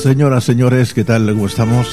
Señoras, señores, ¿qué tal? ¿Cómo estamos?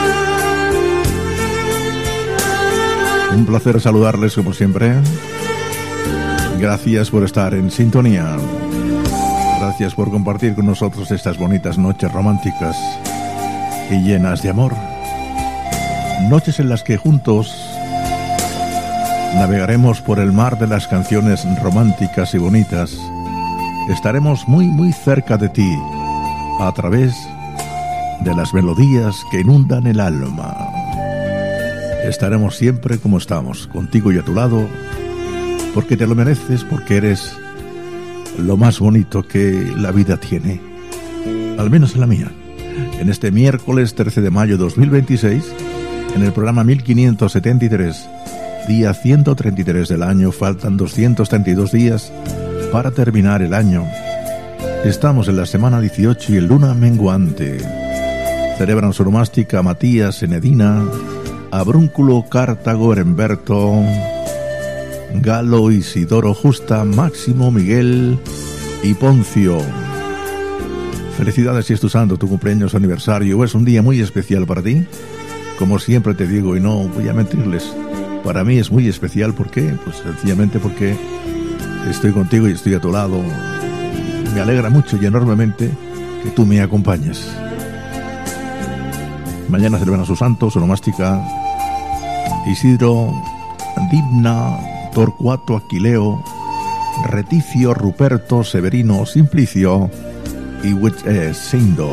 Un placer saludarles como siempre. Gracias por estar en sintonía. Gracias por compartir con nosotros estas bonitas noches románticas y llenas de amor. Noches en las que juntos navegaremos por el mar de las canciones románticas y bonitas. Estaremos muy, muy cerca de ti a través de las melodías que inundan el alma. Estaremos siempre como estamos, contigo y a tu lado, porque te lo mereces, porque eres lo más bonito que la vida tiene, al menos en la mía. En este miércoles 13 de mayo de 2026, en el programa 1573, día 133 del año, faltan 232 días para terminar el año. Estamos en la semana 18 y en luna menguante. Celebran su onomástica Matías, Enedina, Abrúnculo, Cartago, Heremberto, Galo, Isidoro, Justa, Máximo, Miguel y Poncio. Felicidades si es tu santo, tu cumpleaños, aniversario. Es un día muy especial para ti. Como siempre te digo, y no voy a mentirles, para mí es muy especial. ¿Por qué? Pues sencillamente porque estoy contigo y estoy a tu lado. Me alegra mucho y enormemente que tú me acompañes. Mañana celebran a sus santos, onomástica Isidro, Dimna, Torcuato, Aquileo, Reticio, Ruperto, Severino, Simplicio y Huitzindo,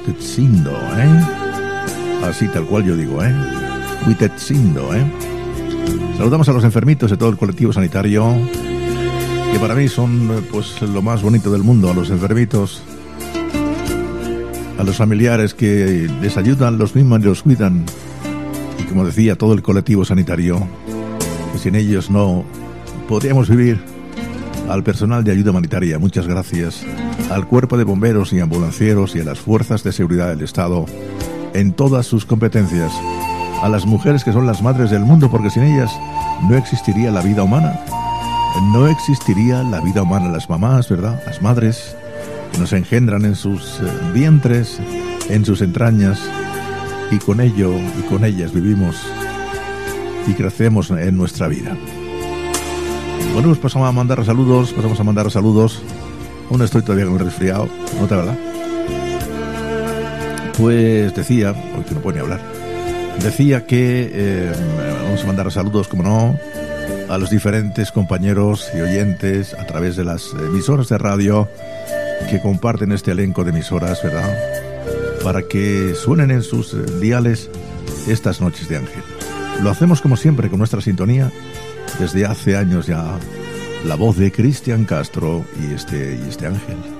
así tal cual yo digo, Huitzindo, Saludamos a los enfermitos de todo el colectivo sanitario, que para mí son pues lo más bonito del mundo, a los enfermitos, a los familiares que les ayudan, los miman y los cuidan, y como decía, todo el colectivo sanitario, que sin ellos no podríamos vivir. Al personal de ayuda humanitaria, muchas gracias. Al cuerpo de bomberos y ambulancieros y a las fuerzas de seguridad del Estado en todas sus competencias. A las mujeres que son las madres del mundo, porque sin ellas no existiría la vida humana. No existiría la vida humana. Las mamás, ¿verdad? Las madres que nos engendran en sus vientres, en sus entrañas, y con ello y con ellas vivimos y crecemos en nuestra vida. Bueno, pues pasamos a mandar saludos. Aún estoy todavía con el resfriado, ¿no te verdad? Pues decía, hoy que no puedo ni hablar, decía que vamos a mandar saludos, como no, a los diferentes compañeros y oyentes a través de las emisoras de radio que comparten este elenco de emisoras, ¿verdad? Para que suenen en sus diales estas noches de ángel. Lo hacemos como siempre con nuestra sintonía. Desde hace años ya, la voz de Cristian Castro y este ángel.